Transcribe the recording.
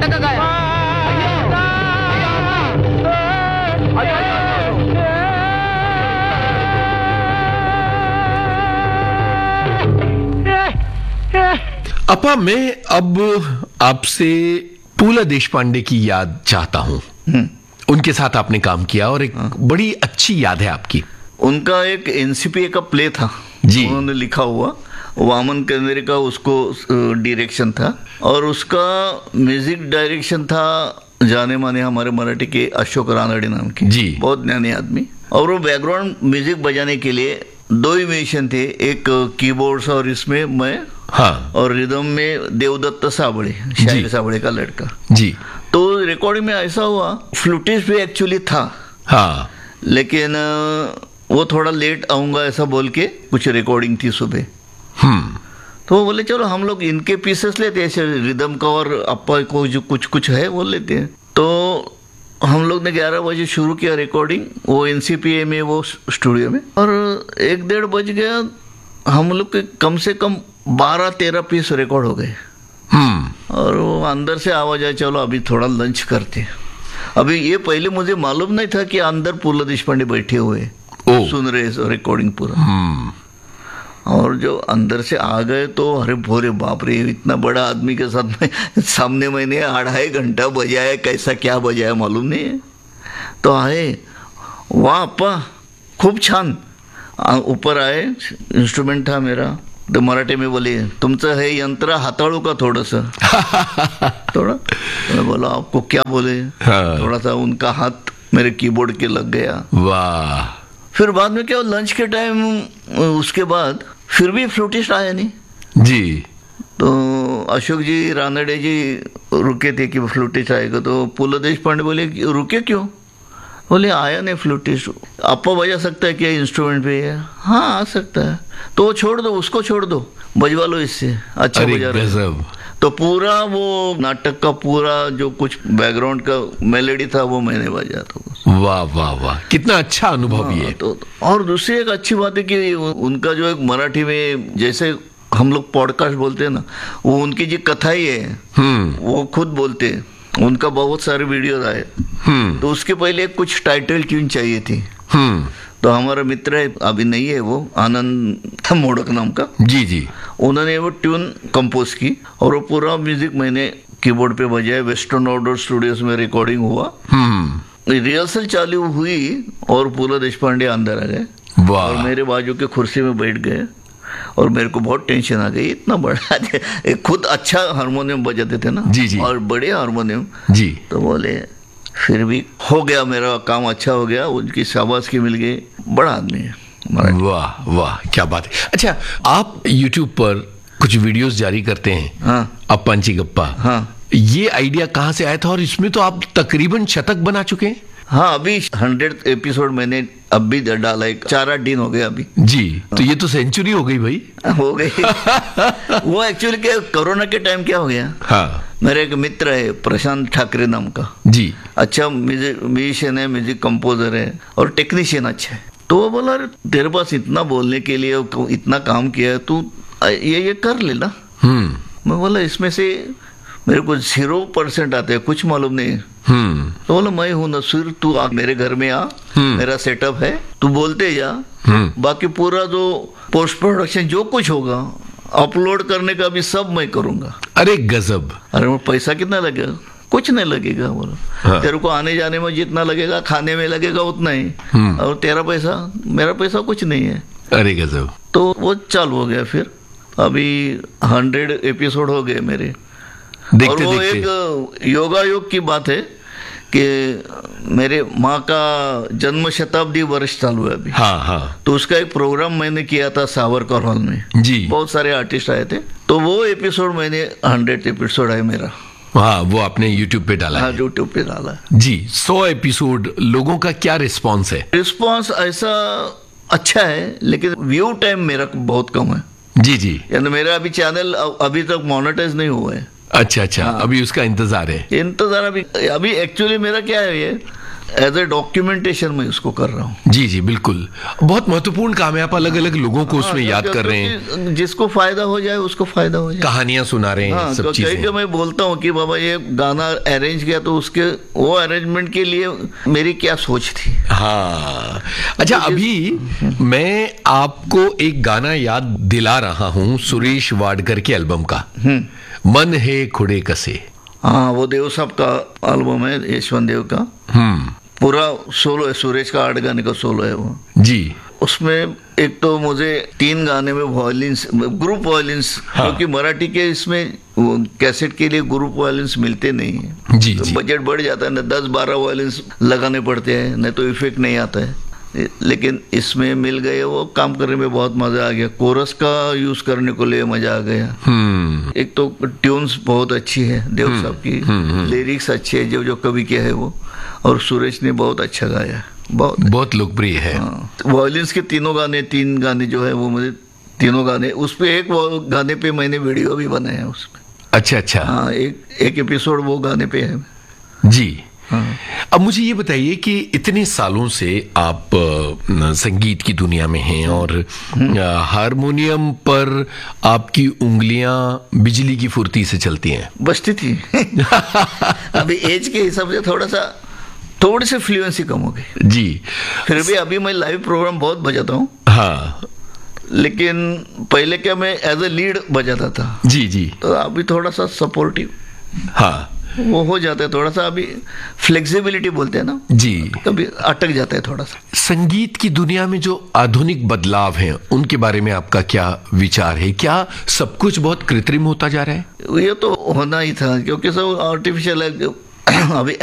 नाटक काय अपा, मैं अब आपसे पूला देशपांडे की याद चाहता हूं। उनके साथ आपने काम किया और एक बड़ी अच्छी याद है आपकी। उनका एक एनसीपीए का प्ले था जी, उन्होंने लिखा हुआ, वामन केंद्रे का उसको डायरेक्शन था और उसका म्यूजिक डायरेक्शन था जाने माने हमारे मराठी के अशोक रानडे नाम के, जी, बहुत ज्ञानी आदमी। और वो बैकग्राउंड म्यूजिक बजाने के लिए 2 ही म्यूजिशियन थे, एक कीबोर्ड्स और इसमें मैं, हाँ, और रिदम में देवदत्त साबड़े, शाहिर साबड़े का लड़का। जी। तो रिकॉर्डिंग में ऐसा हुआ, फ्लूटिस्ट भी एक्चुअली था, हाँ, लेकिन वो थोड़ा लेट आऊंगा ऐसा बोल के कुछ रिकॉर्डिंग थी सुबह। तो वो बोले चलो हम लोग इनके पीसेस लेते हैं, ऐसे रिदम का और अप्पा को जो कुछ कुछ है वो लेते हैं। तो हम लोग ने 11 बजे शुरू किया रिकॉर्डिंग, वो एनसीपीए में, वो स्टूडियो में, और 1-1:30 बज गया। हम लोग के कम से कम 12-13 पीस रिकॉर्ड हो गए। और वो अंदर से आवाज आया, चलो अभी थोड़ा लंच करते हैं। अभी ये पहले मुझे मालूम नहीं था कि अंदर पूला देशपांडे बैठे हुए सुन रहे रिकॉर्डिंग पूरा। और जो अंदर से आ गए तो अरे भोरे बाप रे, इतना बड़ा आदमी के साथ में सामने मैंने 2.5 घंटा बजाया, कैसा क्या बजाया मालूम नहीं है। तो आए, वाह अप्पा खूप छान। ऊपर आए, इंस्ट्रूमेंट था मेरा, तो मराठी में बोले तुमचं हे यंत्र हाताळू का थोडंसं थोड़ा। मैं बोला आपको क्या बोले, थोड़ा सा उनका हाथ मेरे कीबोर्ड के लग गया। वाह। फिर बाद में क्या, लंच के टाइम उसके बाद फिर भी फ्लूटिस्ट आया नहीं जी। तो अशोक जी रानडे जी रुके थे कि फ्लूटिस्ट आएगा। तो पूला देशपांडे बोले रुके क्यों? बोले आया नहीं फ्लूटिस्ट। अप्पा बजा सकता है क्या इंस्ट्रूमेंट पे? हाँ आ सकता है। तो छोड़ दो, उसको छोड़ दो, बजवा लो इससे, अच्छा बजा रहे। तो पूरा वो नाटक का पूरा जो कुछ बैकग्राउंड का मेलोडी था वो मैंने बजा। तो वाह वाह वाह, कितना अच्छा अनुभव ये। तो और दूसरी एक अच्छी बात है कि उनका जो एक मराठी में जैसे हम लोग पॉडकास्ट बोलते हैं ना, वो उनकी जो कथाएं है वो खुद बोलते हैं। उनका बहुत सारे वीडियो आए। तो उसके पहले कुछ टाइटल ट्यून चाहिए थी। तो हमारा मित्र है, अभी नहीं है वो, आनंद मोड़क नाम का, जी जी, उन्होंने वो ट्यून कंपोज की और वो पूरा म्यूजिक मैंने कीबोर्ड पे बजाया। वेस्टर्न आउटडोर स्टूडियोज में रिकॉर्डिंग हुआ, रिहर्सल चालू हुई और पूला देशपांडे अंदर आ गए और मेरे बाजू के कुर्सी में बैठ गए। और मेरे को बहुत टेंशन आ गई, इतना बड़ा खुद अच्छा हारमोनियम बजाते थे ना जी जी, और बड़े हारमोनियम जी। तो बोले फिर भी हो गया, मेरा काम अच्छा हो गया, उनकी शाबाशी मिल गई, बड़ा आदमी है। वाह वाह, क्या बात है। अच्छा, आप YouTube पर कुछ वीडियोस जारी करते हैं, हाँ, अप्पांची गप्पा, हाँ, ये आइडिया कहाँ से आया था? और इसमें तो आप तकरीबन शतक बना चुके हैं। हाँ, अभी 100 एपिसोड मैंने अभी डाला, 4-8 दिन हो गए अभी जी। तो ये तो सेंचुरी हो गई भाई। हो गई। वो एक्चुअली क्या, कोरोना के टाइम क्या हो गया, हाँ, मेरा एक मित्र है प्रशांत ठाकरे नाम का, जी, अच्छा म्यूजिशियन है, म्यूजिक कंपोजर है और टेक्नीशियन अच्छा है। तो वो बोला तेरे पास इतना बोलने के लिए, इतना काम किया है, तू ये कर लेना। मैं बोला इसमें से मेरे को 0% आते हैं, कुछ मालूम नहीं। तो बोला मैं हूं ना, सिर्फ तू मेरे घर में आ, मेरा सेटअप है, तू बोलते जा, बाकी पूरा जो पोस्ट प्रोडक्शन जो कुछ होगा, अपलोड करने का भी सब मैं करूंगा। अरे गजब। अरे वो पैसा कितना लगेगा? कुछ नहीं लगेगा। बोला हाँ, तेरे को आने जाने में जितना लगेगा, खाने में लगेगा उतना ही, और तेरा पैसा, मेरा पैसा कुछ नहीं है। अरे गजब। तो वो चालू हो गया। फिर अभी 100 एपिसोड हो गए मेरे। देखते, और वो देखते। एक योगायोग की बात है कि मेरे माँ का जन्म शताब्दी वर्ष चालू है अभी। हाँ हाँ। तो उसका एक प्रोग्राम मैंने किया था सावरकर हॉल में जी, बहुत सारे आर्टिस्ट आए थे। तो वो एपिसोड मैंने 100 एपिसोड है मेरा। हाँ, वो आपने YouTube पे डाला? हाँ, YouTube पे डाला जी। 100 एपिसोड, लोगों का क्या रिस्पॉन्स है? रिस्पॉन्स ऐसा अच्छा है, लेकिन व्यू टाइम मेरा बहुत कम है। जी जी, यानी मेरा अभी चैनल अभी तक मोनेटाइज नहीं हुआ है। अच्छा अच्छा, हाँ, अभी उसका इंतजार है। इंतजार अभी एक्चुअली मेरा क्या है, ये एज ए डॉक्यूमेंटेशन मैं उसको कर रहा हूँ। जी जी बिल्कुल, बहुत महत्वपूर्ण काम है। आप अलग अलग लोगों को उसमें याद कर रहे हैं, जिसको फायदा हो जाए उसको फायदा हो जाए, कहानियां सुना रहे हैं, सब चीजें। कहीं मैं बोलता हूँ कि बाबा ये गाना अरेंज किया तो उसके वो अरेंजमेंट के लिए मेरी क्या सोच थी। हाँ अच्छा, अभी मैं आपको एक गाना याद दिला रहा हूँ सुरेश वाडकर के एल्बम का, मन है खुड़े कसे। हाँ, वो देव साहब का एल्बम है, यशवंत देव का। पूरा सोलो है, सुरेश का 8 गाने का सोलो है वो जी। उसमें एक तो मुझे 3 गाने में वायलिन्स, ग्रुप वायलिन्स, क्योंकि मराठी के इसमें कैसेट के लिए ग्रुप वायलिन्स मिलते नहीं है जी, तो जी। बजट बढ़ जाता है ना, 10-12 वायलिन्स लगाने पड़ते हैं, नहीं तो इफेक्ट नहीं आता है। लेकिन इसमें मिल गए, वो काम करने में बहुत मजा आ गया। कोरस का यूज करने को लिए मजा आ गया। एक तो ट्यून्स बहुत अच्छी है देव साहब की, लिरिक्स अच्छे है, जो कवि के है वो, और सुरेश ने बहुत अच्छा गाया, बहुत लोकप्रिय है। वायलिन्स के 3 गाने जो है वो मुझे 3 गाने, उस पे एक गाने पे मैंने वीडियो भी बनाया उसमें। अच्छा अच्छा। हाँ, एक एपिसोड वो गाने पे है जी। अब मुझे ये बताइए कि इतने सालों से आप संगीत की दुनिया में हैं और हारमोनियम पर आपकी उंगलियां बिजली की फुर्ती से चलती हैं। बजती थी अभी एज के हिसाब से थोड़ी सी फ्लुएंसी कम हो गई जी। फिर भी अभी मैं लाइव प्रोग्राम बहुत बजाता हूँ। हाँ, लेकिन पहले क्या मैं एज ए लीड बजाता था। जी जी। तो अभी थोड़ा सा सपोर्टिव, हाँ, वो हो जाता है थोड़ा सा। अभी फ्लेक्सिबिलिटी बोलते हैं ना जी, कभी अटक जाता है थोड़ा सा। संगीत की दुनिया में जो आधुनिक बदलाव हैं उनके बारे में आपका क्या विचार है? क्या सब कुछ बहुत कृत्रिम होता जा रहा है? ये तो होना ही था, क्योंकि सब आर्टिफिशियल है। अभी